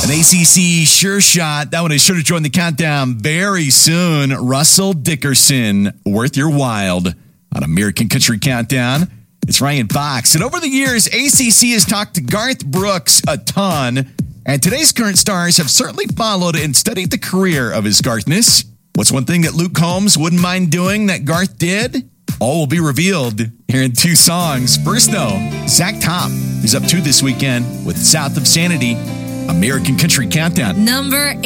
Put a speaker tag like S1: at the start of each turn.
S1: An ACC sure shot. That one is sure to join the countdown very soon. Russell Dickerson, Worth Your Wild on American Country Countdown. It's Ryan Fox. And over the years, ACC has talked to Garth Brooks a ton. And today's current stars have certainly followed and studied the career of his Garthness. What's one thing that Luke Combs wouldn't mind doing that Garth did? All will be revealed here in two songs. First, though, Zach Top is up 2 this weekend with South of Sanity. American Country Countdown.
S2: Number